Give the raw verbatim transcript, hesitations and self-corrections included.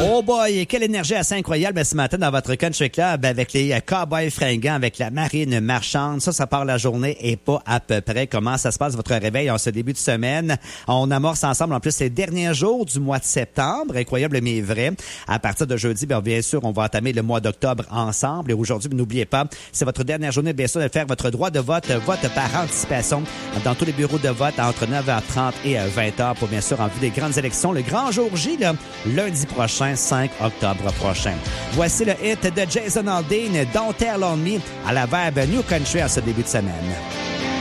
Oh boy, quelle énergie assez incroyable ce matin dans votre country club avec les Cowboys fringants, avec la marine marchande. Ça, ça part la journée et pas à peu près. Comment ça se passe votre réveil en ce début de semaine? On amorce ensemble en plus les derniers jours du mois de septembre. Incroyable mais vrai. À partir de jeudi, bien, bien sûr, on va entamer le mois d'octobre ensemble. Et aujourd'hui, n'oubliez pas, c'est votre dernière journée, bien sûr, de faire votre droit de vote, vote par anticipation dans tous les bureaux de vote entre neuf heures trente et vingt heures pour, bien sûr, en vue des grandes élections. Le grand jour J, là, lundi prochain, cinq octobre prochain. Voici le hit de Jason Aldean, Don't Tell on Me, à la verbe New Country en ce début de semaine.